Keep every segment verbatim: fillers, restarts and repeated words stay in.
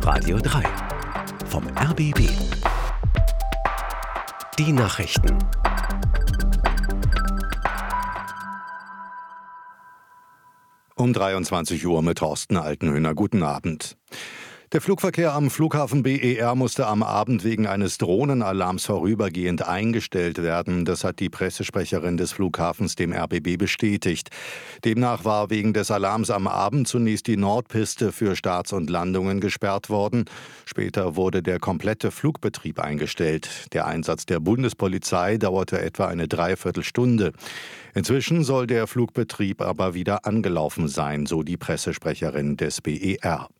Radio drei vom R B B. Die Nachrichten. Um dreiundzwanzig Uhr mit Thorsten Altenhöhner. Guten Abend. Der Flugverkehr am Flughafen B E R musste am Abend wegen eines Drohnenalarms vorübergehend eingestellt werden. Das hat die Pressesprecherin des Flughafens dem R B B bestätigt. Demnach war wegen des Alarms am Abend zunächst die Nordpiste für Starts und Landungen gesperrt worden. Später wurde der komplette Flugbetrieb eingestellt. Der Einsatz der Bundespolizei dauerte etwa eine Dreiviertelstunde. Inzwischen soll der Flugbetrieb aber wieder angelaufen sein, so die Pressesprecherin des B E R.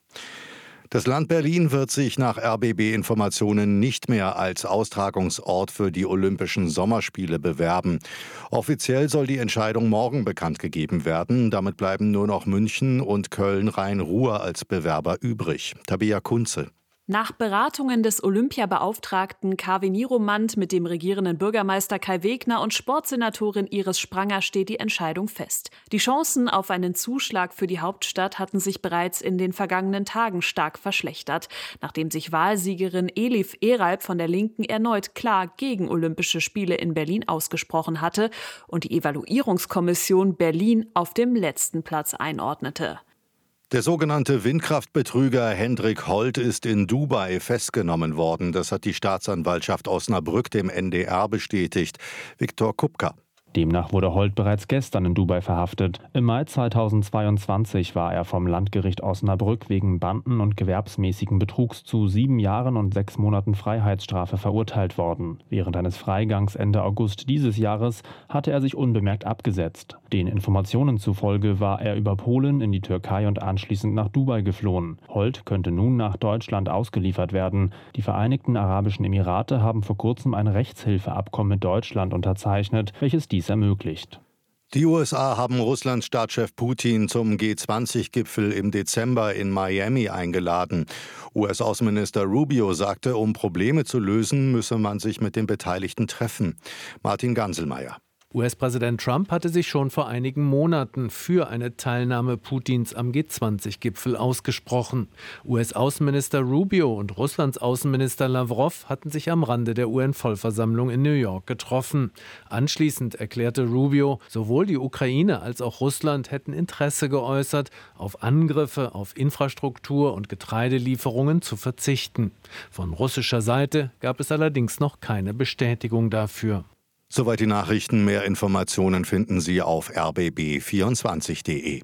Das Land Berlin wird sich nach R B B-Informationen nicht mehr als Austragungsort für die Olympischen Sommerspiele bewerben. Offiziell soll die Entscheidung morgen bekannt gegeben werden. Damit bleiben nur noch München und Köln-Rhein-Ruhr als Bewerber übrig. Tabea Kunze. Nach Beratungen des Olympiabeauftragten Kaveh Niromand mit dem regierenden Bürgermeister Kai Wegner und Sportsenatorin Iris Spranger steht die Entscheidung fest. Die Chancen auf einen Zuschlag für die Hauptstadt hatten sich bereits in den vergangenen Tagen stark verschlechtert, nachdem sich Wahlsiegerin Elif Eralp von der Linken erneut klar gegen Olympische Spiele in Berlin ausgesprochen hatte und die Evaluierungskommission Berlin auf dem letzten Platz einordnete. Der sogenannte Windkraftbetrüger Hendrik Holt ist in Dubai festgenommen worden. Das hat die Staatsanwaltschaft Osnabrück dem N D R bestätigt. Viktor Kupka. Demnach wurde Holt bereits gestern in Dubai verhaftet. Im Mai zweitausendzweiundzwanzig war er vom Landgericht Osnabrück wegen Banden- und gewerbsmäßigen Betrugs zu sieben Jahren und sechs Monaten Freiheitsstrafe verurteilt worden. Während eines Freigangs Ende August dieses Jahres hatte er sich unbemerkt abgesetzt. Den Informationen zufolge war er über Polen in die Türkei und anschließend nach Dubai geflohen. Holt könnte nun nach Deutschland ausgeliefert werden. Die Vereinigten Arabischen Emirate haben vor kurzem ein Rechtshilfeabkommen mit Deutschland unterzeichnet, welches dies ermöglicht. Die U S A haben Russlands Staatschef Putin zum G zwanzig Gipfel im Dezember in Miami eingeladen. U S-Außenminister Rubio sagte, um Probleme zu lösen, müsse man sich mit den Beteiligten treffen. Martin Ganselmeier. U S-Präsident Trump hatte sich schon vor einigen Monaten für eine Teilnahme Putins am G zwanzig Gipfel ausgesprochen. U S-Außenminister Rubio und Russlands Außenminister Lavrov hatten sich am Rande der U N-Vollversammlung in New York getroffen. Anschließend erklärte Rubio, sowohl die Ukraine als auch Russland hätten Interesse geäußert, auf Angriffe auf Infrastruktur und Getreidelieferungen zu verzichten. Von russischer Seite gab es allerdings noch keine Bestätigung dafür. Soweit die Nachrichten. Mehr Informationen finden Sie auf r b b vierundzwanzig punkt d e.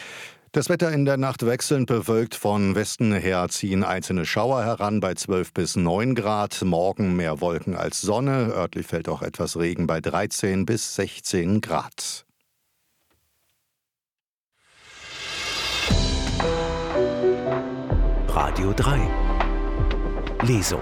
Das Wetter in der Nacht wechselnd bewölkt. Von Westen her ziehen einzelne Schauer heran bei zwölf bis neun Grad. Morgen mehr Wolken als Sonne. Örtlich fällt auch etwas Regen bei dreizehn bis sechzehn Grad. Radio drei. Lesung.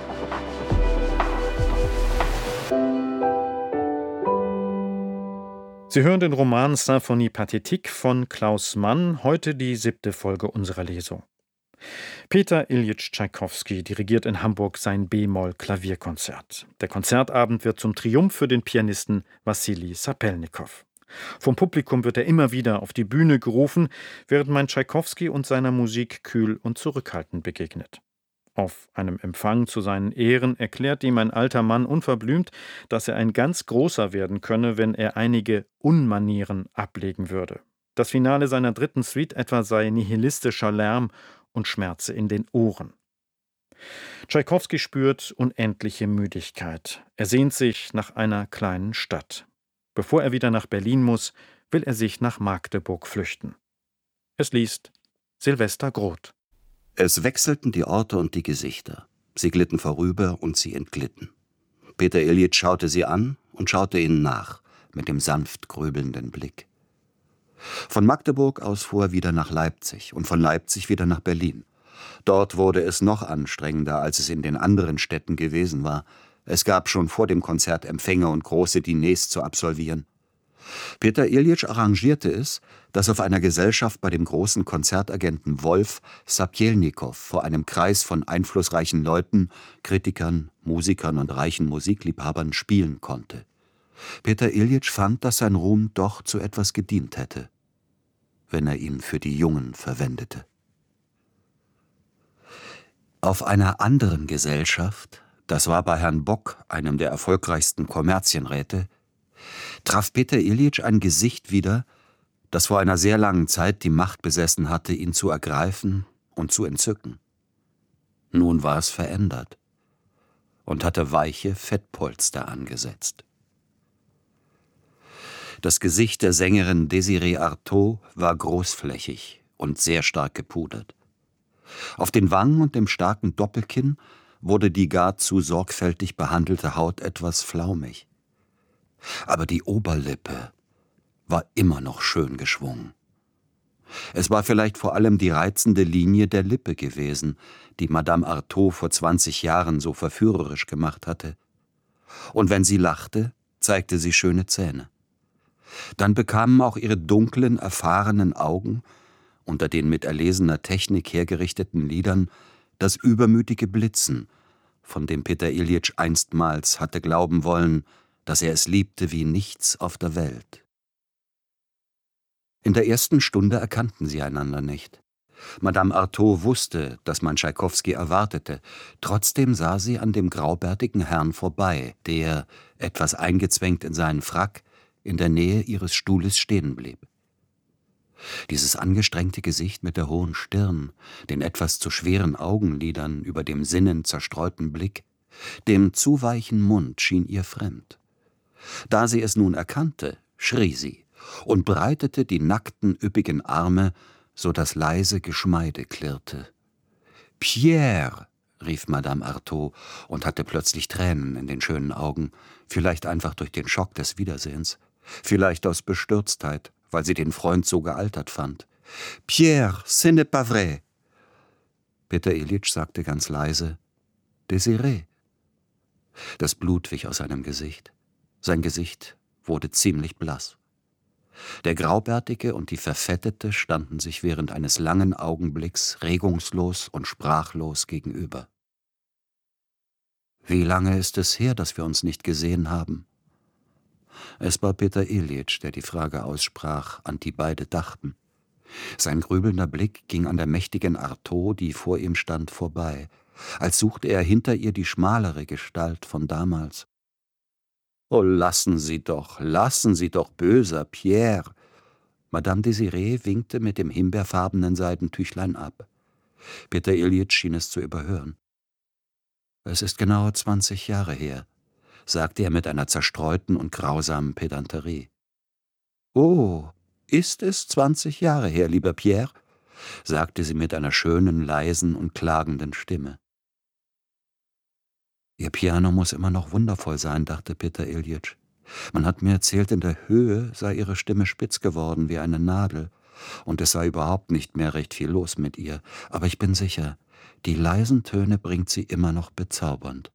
Sie hören den Roman Symphonie Pathétique von Klaus Mann, heute die siebte Folge unserer Lesung. Peter Iljitsch Tschaikowski dirigiert in Hamburg sein B-Moll-Klavierkonzert. Der Konzertabend wird zum Triumph für den Pianisten Wassili Sapelnikow. Vom Publikum wird er immer wieder auf die Bühne gerufen, während man Tschaikowski und seiner Musik kühl und zurückhaltend begegnet. Auf einem Empfang zu seinen Ehren erklärt ihm ein alter Mann unverblümt, dass er ein ganz Großer werden könne, wenn er einige Unmanieren ablegen würde. Das Finale seiner dritten Suite etwa sei nihilistischer Lärm und Schmerze in den Ohren. Tschaikowski spürt unendliche Müdigkeit. Er sehnt sich nach einer kleinen Stadt. Bevor er wieder nach Berlin muss, will er sich nach Magdeburg flüchten. Es liest Silvester Groth. Es wechselten die Orte und die Gesichter. Sie glitten vorüber und sie entglitten. Peter Iljitsch schaute sie an und schaute ihnen nach, mit dem sanft grübelnden Blick. Von Magdeburg aus fuhr er wieder nach Leipzig und von Leipzig wieder nach Berlin. Dort wurde es noch anstrengender, als es in den anderen Städten gewesen war. Es gab schon vor dem Konzert Empfänge und große Diners zu absolvieren. Peter Iljitsch arrangierte es, dass auf einer Gesellschaft bei dem großen Konzertagenten Wolf Sapelnikow vor einem Kreis von einflussreichen Leuten, Kritikern, Musikern und reichen Musikliebhabern spielen konnte. Peter Iljitsch fand, dass sein Ruhm doch zu etwas gedient hätte, wenn er ihn für die Jungen verwendete. Auf einer anderen Gesellschaft, das war bei Herrn Bock, einem der erfolgreichsten Kommerzienräte, traf Peter Iljitsch ein Gesicht wieder, das vor einer sehr langen Zeit die Macht besessen hatte, ihn zu ergreifen und zu entzücken. Nun war es verändert und hatte weiche Fettpolster angesetzt. Das Gesicht der Sängerin Désirée Arthaud war großflächig und sehr stark gepudert. Auf den Wangen und dem starken Doppelkinn wurde die gar zu sorgfältig behandelte Haut etwas flaumig. Aber die Oberlippe war immer noch schön geschwungen. Es war vielleicht vor allem die reizende Linie der Lippe gewesen, die Madame Arthaud vor zwanzig Jahren so verführerisch gemacht hatte. Und wenn sie lachte, zeigte sie schöne Zähne. Dann bekamen auch ihre dunklen, erfahrenen Augen, unter den mit erlesener Technik hergerichteten Lidern, das übermütige Blitzen, von dem Peter Iljitsch einstmals hatte glauben wollen, dass er es liebte wie nichts auf der Welt. In der ersten Stunde erkannten sie einander nicht. Madame Arthaud wusste, dass man Tschaikowski erwartete, trotzdem sah sie an dem graubärtigen Herrn vorbei, der, etwas eingezwängt in seinen Frack, in der Nähe ihres Stuhles stehen blieb. Dieses angestrengte Gesicht mit der hohen Stirn, den etwas zu schweren Augenlidern über dem sinnend zerstreuten Blick, dem zu weichen Mund schien ihr fremd. Da sie es nun erkannte, schrie sie und breitete die nackten, üppigen Arme, so dass leise Geschmeide klirrte. »Pierre«, rief Madame Arthaud und hatte plötzlich Tränen in den schönen Augen, vielleicht einfach durch den Schock des Wiedersehens, vielleicht aus Bestürztheit, weil sie den Freund so gealtert fand. »Pierre, ce n'est pas vrai!« Peter Iljitsch sagte ganz leise, »Désirée.« Das Blut wich aus seinem Gesicht. Sein Gesicht wurde ziemlich blass. Der Graubärtige und die Verfettete standen sich während eines langen Augenblicks regungslos und sprachlos gegenüber. »Wie lange ist es her, dass wir uns nicht gesehen haben?« Es war Peter Iljitsch, der die Frage aussprach, an die beide dachten. Sein grübelnder Blick ging an der mächtigen Arthaud, die vor ihm stand, vorbei, als suchte er hinter ihr die schmalere Gestalt von damals. »Oh, lassen Sie doch, lassen Sie doch, böser Pierre!« Madame Désirée winkte mit dem himbeerfarbenen Seidentüchlein ab. Peter Iljitsch schien es zu überhören. »Es ist genau zwanzig Jahre her«, sagte er mit einer zerstreuten und grausamen Pedanterie. »Oh, ist es zwanzig Jahre her, lieber Pierre?« sagte sie mit einer schönen, leisen und klagenden Stimme. »Ihr Piano muss immer noch wundervoll sein«, dachte Peter Iljitsch. »Man hat mir erzählt, in der Höhe sei ihre Stimme spitz geworden wie eine Nadel, und es sei überhaupt nicht mehr recht viel los mit ihr. Aber ich bin sicher, die leisen Töne bringt sie immer noch bezaubernd.«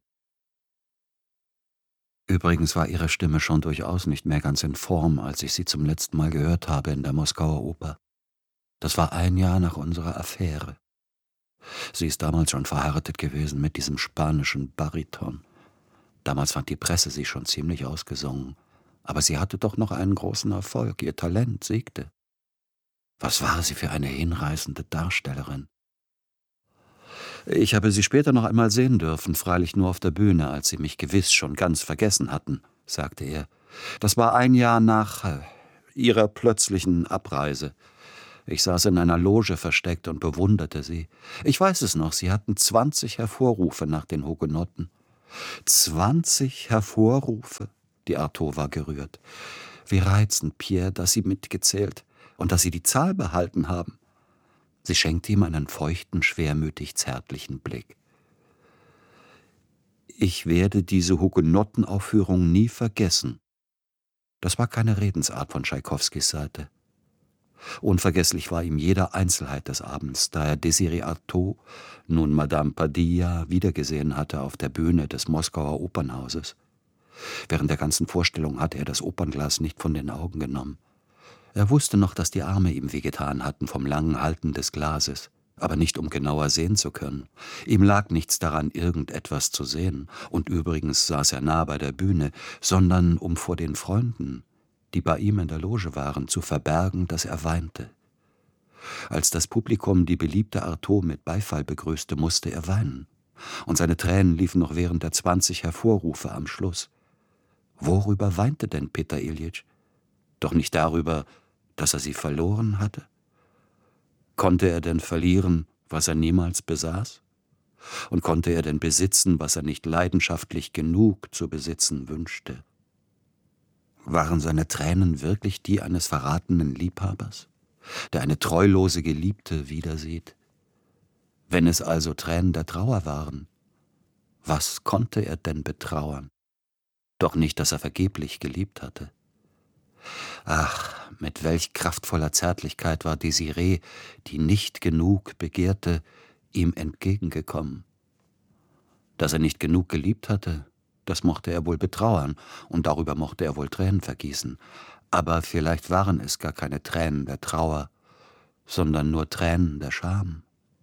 Übrigens war ihre Stimme schon durchaus nicht mehr ganz in Form, als ich sie zum letzten Mal gehört habe in der Moskauer Oper. Das war ein Jahr nach unserer Affäre. Sie ist damals schon verheiratet gewesen mit diesem spanischen Bariton. Damals fand die Presse sie schon ziemlich ausgesungen. Aber sie hatte doch noch einen großen Erfolg. Ihr Talent siegte. Was war sie für eine hinreißende Darstellerin? Ich habe sie später noch einmal sehen dürfen, freilich nur auf der Bühne, als sie mich gewiss schon ganz vergessen hatten, sagte er. Das war ein Jahr nach äh, ihrer plötzlichen Abreise. Ich saß in einer Loge versteckt und bewunderte sie. Ich weiß es noch, sie hatten zwanzig Hervorrufe nach den Hugenotten. Zwanzig Hervorrufe? Die Arthaud war gerührt. Wie reizend, Pierre, dass Sie mitgezählt und dass Sie die Zahl behalten haben. Sie schenkte ihm einen feuchten, schwermütig zärtlichen Blick. Ich werde diese Hugenottenaufführung nie vergessen. Das war keine Redensart von Tschaikowskis Seite. Unvergesslich war ihm jede Einzelheit des Abends, da er Désirée Arthaud, nun Madame Padilla, wiedergesehen hatte auf der Bühne des Moskauer Opernhauses. Während der ganzen Vorstellung hatte er das Opernglas nicht von den Augen genommen. Er wusste noch, dass die Arme ihm wehgetan hatten vom langen Halten des Glases, aber nicht um genauer sehen zu können. Ihm lag nichts daran, irgendetwas zu sehen, und übrigens saß er nah bei der Bühne, sondern um vor den Freunden, die bei ihm in der Loge waren, zu verbergen, dass er weinte. Als das Publikum die beliebte Artaud mit Beifall begrüßte, musste er weinen. Und seine Tränen liefen noch während der zwanzig Hervorrufe am Schluss. Worüber weinte denn Peter Iljitsch? Doch nicht darüber, dass er sie verloren hatte? Konnte er denn verlieren, was er niemals besaß? Und konnte er denn besitzen, was er nicht leidenschaftlich genug zu besitzen wünschte? Waren seine Tränen wirklich die eines verratenen Liebhabers, der eine treulose Geliebte wiedersieht? Wenn es also Tränen der Trauer waren, was konnte er denn betrauern? Doch nicht, dass er vergeblich geliebt hatte. Ach, mit welch kraftvoller Zärtlichkeit war Désirée, die nicht genug begehrte, ihm entgegengekommen. Dass er nicht genug geliebt hatte, das mochte er wohl betrauern, und darüber mochte er wohl Tränen vergießen. Aber vielleicht waren es gar keine Tränen der Trauer, sondern nur Tränen der Scham.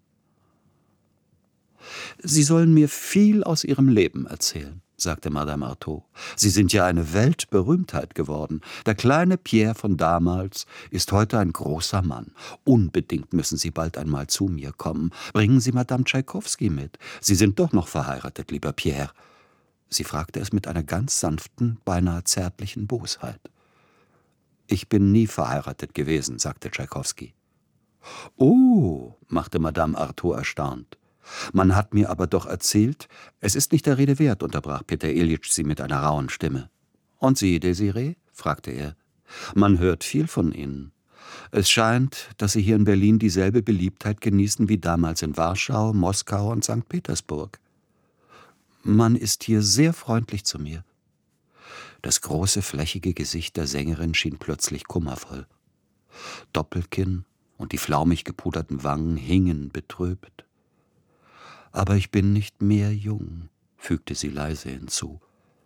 »Sie sollen mir viel aus Ihrem Leben erzählen«, sagte Madame Artaud. »Sie sind ja eine Weltberühmtheit geworden. Der kleine Pierre von damals ist heute ein großer Mann. Unbedingt müssen Sie bald einmal zu mir kommen. Bringen Sie Madame Tschaikowski mit. Sie sind doch noch verheiratet, lieber Pierre.« Sie fragte es mit einer ganz sanften, beinahe zärtlichen Bosheit. »Ich bin nie verheiratet gewesen«, sagte Tschaikowski. »Oh«, machte Madame Artaud erstaunt. »Man hat mir aber doch erzählt, es ist nicht der Rede wert«, unterbrach Peter Iljitsch sie mit einer rauen Stimme. »Und Sie, Désirée?« fragte er. »Man hört viel von Ihnen. Es scheint, dass Sie hier in Berlin dieselbe Beliebtheit genießen wie damals in Warschau, Moskau und Sankt Petersburg.« »Man ist hier sehr freundlich zu mir.« Das große, flächige Gesicht der Sängerin schien plötzlich kummervoll. Doppelkinn und die flaumig gepuderten Wangen hingen betrübt. »Aber ich bin nicht mehr jung«, fügte sie leise hinzu.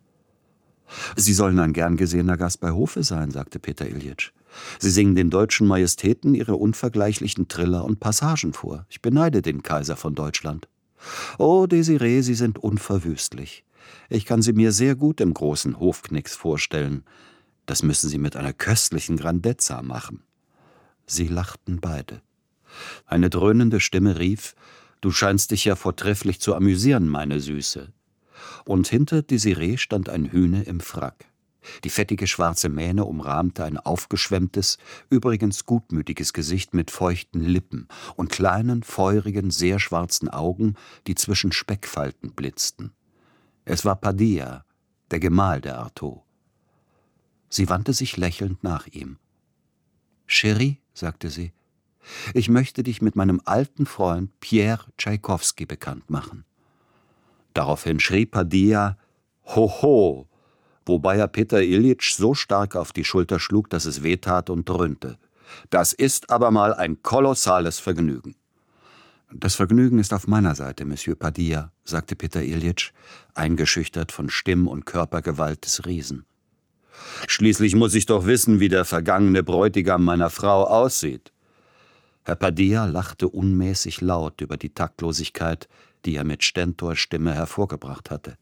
»Sie sollen ein gern gesehener Gast bei Hofe sein«, sagte Peter Iljitsch. »Sie singen den deutschen Majestäten ihre unvergleichlichen Triller und Passagen vor. Ich beneide den Kaiser von Deutschland. Oh, Désirée, Sie sind unverwüstlich. Ich kann Sie mir sehr gut im großen Hofknicks vorstellen. Das müssen Sie mit einer köstlichen Grandezza machen.« Sie lachten beide. Eine dröhnende Stimme rief: »Du scheinst dich ja vortrefflich zu amüsieren, meine Süße.« Und hinter Désirée stand ein Hüne im Frack. Die fettige schwarze Mähne umrahmte ein aufgeschwemmtes, übrigens gutmütiges Gesicht mit feuchten Lippen und kleinen, feurigen, sehr schwarzen Augen, die zwischen Speckfalten blitzten. Es war Padilla, der Gemahl der Artaud. Sie wandte sich lächelnd nach ihm. »Chérie«, sagte sie, »ich möchte dich mit meinem alten Freund Pierre Tschaikowski bekannt machen.« Daraufhin schrie Padilla »Hoho«, wobei er Peter Iljitsch so stark auf die Schulter schlug, dass es wehtat und dröhnte. »Das ist aber mal ein kolossales Vergnügen.« »Das Vergnügen ist auf meiner Seite, Monsieur Padilla«, sagte Peter Iljitsch, eingeschüchtert von Stimm- und Körpergewalt des Riesen. »Schließlich muss ich doch wissen, wie der vergangene Bräutigam meiner Frau aussieht.« Herr Padilla lachte unmäßig laut über die Taktlosigkeit, die er mit Stentors Stimme hervorgebracht hatte.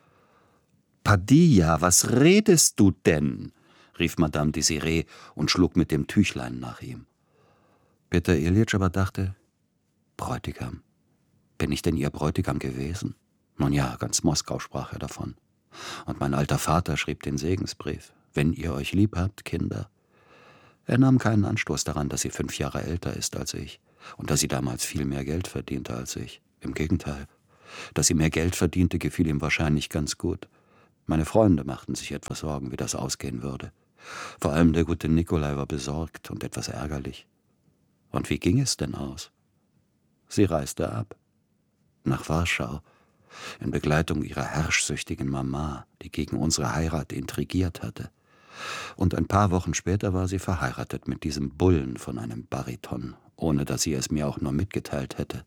»Padilla, was redest du denn?« rief Madame Désirée und schlug mit dem Tüchlein nach ihm. Peter Iljitsch aber dachte: »Bräutigam? Bin ich denn Ihr Bräutigam gewesen?« Nun ja, ganz Moskau sprach er davon. Und mein alter Vater schrieb den Segensbrief: »Wenn ihr euch lieb habt, Kinder.« Er nahm keinen Anstoß daran, dass sie fünf Jahre älter ist als ich und dass sie damals viel mehr Geld verdiente als ich. Im Gegenteil, dass sie mehr Geld verdiente, gefiel ihm wahrscheinlich ganz gut. Meine Freunde machten sich etwas Sorgen, wie das ausgehen würde. Vor allem der gute Nikolai war besorgt und etwas ärgerlich. Und wie ging es denn aus? Sie reiste ab. Nach Warschau, in Begleitung ihrer herrschsüchtigen Mama, die gegen unsere Heirat intrigiert hatte. Und ein paar Wochen später war sie verheiratet mit diesem Bullen von einem Bariton, ohne dass sie es mir auch nur mitgeteilt hätte.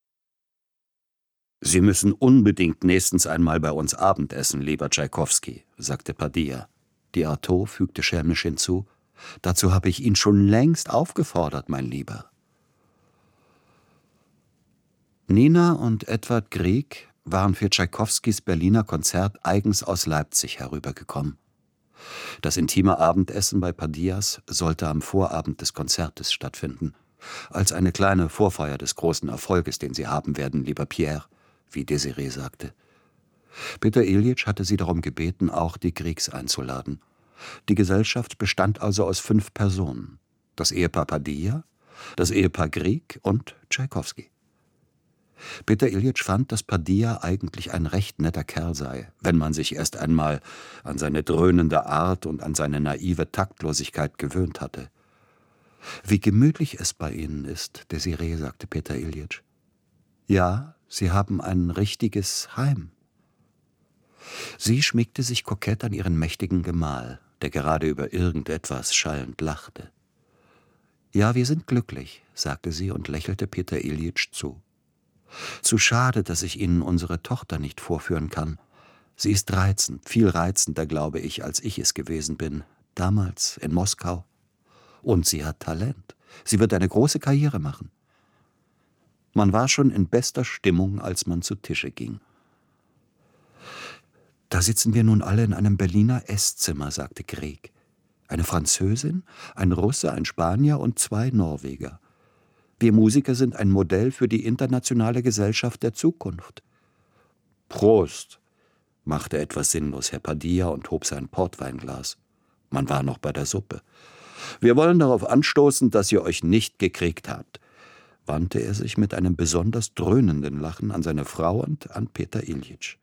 »Sie müssen unbedingt nächstens einmal bei uns Abendessen, lieber Tschaikowski«, sagte Padilla. Die Artaud fügte schelmisch hinzu: »Dazu habe ich ihn schon längst aufgefordert, mein Lieber.« Nina und Edward Grieg waren für Tschaikowskis Berliner Konzert eigens aus Leipzig herübergekommen. Das intime Abendessen bei Padillas sollte am Vorabend des Konzertes stattfinden. als eine kleine Vorfeier des großen Erfolges, den Sie haben werden, lieber Pierre, wie Desiree sagte. Peter Iljitsch hatte sie darum gebeten, auch die Griegs einzuladen. Die Gesellschaft bestand also aus fünf Personen. Das Ehepaar Padilla, das Ehepaar Grieg und Tschaikowski. Peter Iljitsch fand, dass Padilla eigentlich ein recht netter Kerl sei, wenn man sich erst einmal an seine dröhnende Art und an seine naive Taktlosigkeit gewöhnt hatte. »Wie gemütlich es bei Ihnen ist, Desiree«, sagte Peter Iljitsch. »Ja, Sie haben ein richtiges Heim.« Sie schmiegte sich kokett an ihren mächtigen Gemahl, der gerade über irgendetwas schallend lachte. »Ja, wir sind glücklich«, sagte sie und lächelte Peter Iljitsch zu. »Zu schade, dass ich Ihnen unsere Tochter nicht vorführen kann. Sie ist reizend, viel reizender, glaube ich, als ich es gewesen bin, damals in Moskau. Und sie hat Talent. Sie wird eine große Karriere machen.« Man war schon in bester Stimmung, als man zu Tische ging. »Da sitzen wir nun alle in einem Berliner Esszimmer«, sagte Grieg. »Eine Französin, ein Russe, ein Spanier und zwei Norweger. Wir Musiker sind ein Modell für die internationale Gesellschaft der Zukunft.« »Prost«, machte etwas sinnlos Herr Padilla und hob sein Portweinglas. Man war noch bei der Suppe. »Wir wollen darauf anstoßen, dass ihr euch nicht gekriegt habt«, wandte er sich mit einem besonders dröhnenden Lachen an seine Frau und an Peter Iljitsch.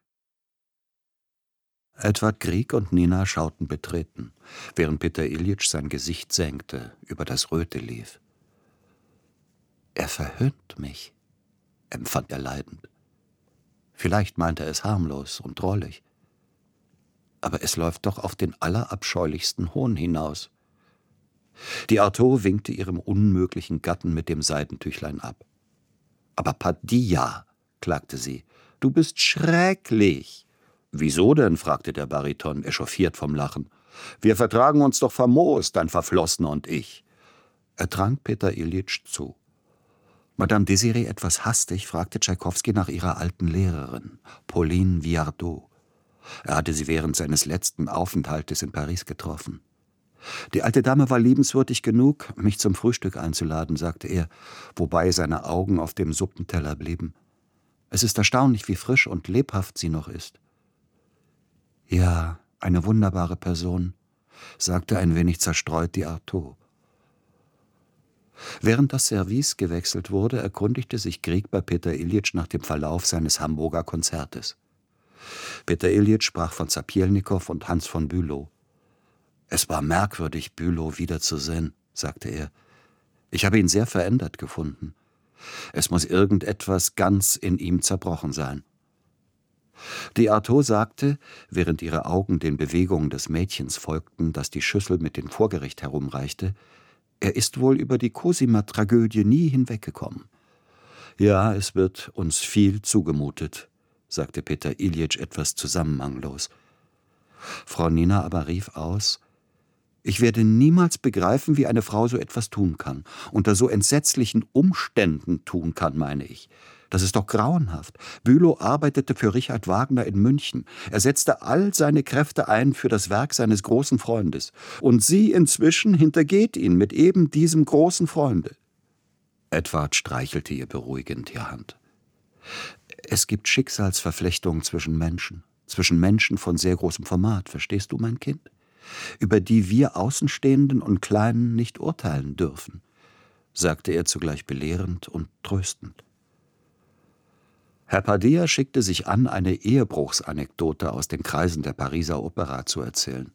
Edward Grieg und Nina schauten betreten, während Peter Iljitsch sein Gesicht senkte, über das Röte lief. »Er verhöhnt mich«, empfand er leidend. Vielleicht meinte er es harmlos und drollig. Aber es läuft doch auf den allerabscheulichsten Hohn hinaus. Die Artaud winkte ihrem unmöglichen Gatten mit dem Seidentüchlein ab. »Aber Padilla«, klagte sie, »du bist schrecklich.« »Wieso denn?« fragte der Bariton, echauffiert vom Lachen. »Wir vertragen uns doch famos, dein Verflossener und ich.« Er trank Peter Iljitsch zu. Madame Desiree etwas hastig fragte Tschaikowski nach ihrer alten Lehrerin, Pauline Viardot. Er hatte sie während seines letzten Aufenthaltes in Paris getroffen. »Die alte Dame war liebenswürdig genug, mich zum Frühstück einzuladen«, sagte er, wobei seine Augen auf dem Suppenteller blieben. »Es ist erstaunlich, wie frisch und lebhaft sie noch ist.« »Ja, eine wunderbare Person«, sagte ein wenig zerstreut die Artaud. Während das Service gewechselt wurde, erkundigte sich Grieg bei Peter Iljitsch nach dem Verlauf seines Hamburger Konzertes. Peter Iljitsch sprach von Zapielnikow und Hans von Bülow. »Es war merkwürdig, Bülow wiederzusehen«, sagte er. »Ich habe ihn sehr verändert gefunden. Es muss irgendetwas ganz in ihm zerbrochen sein.« Die Artaud sagte, während ihre Augen den Bewegungen des Mädchens folgten, das die Schüssel mit dem Vorgericht herumreichte, er ist wohl über die Cosima-Tragödie nie hinweggekommen. »Ja, es wird uns viel zugemutet«, sagte Peter Iljitsch etwas zusammenhanglos. Frau Nina aber rief aus, »Ich werde niemals begreifen, wie eine Frau so etwas tun kann, unter so entsetzlichen Umständen tun kann, meine ich. Das ist doch grauenhaft. Bülow arbeitete für Richard Wagner in München. Er setzte all seine Kräfte ein für das Werk seines großen Freundes. Und sie inzwischen hintergeht ihn mit eben diesem großen Freunde.« Edward streichelte ihr beruhigend die Hand. »Es gibt Schicksalsverflechtungen zwischen Menschen, zwischen Menschen von sehr großem Format, verstehst du, mein Kind? Über die wir Außenstehenden und Kleinen nicht urteilen dürfen«, sagte er zugleich belehrend und tröstend. Herr Padilla schickte sich an, eine Ehebruchsanekdote aus den Kreisen der Pariser Opera zu erzählen.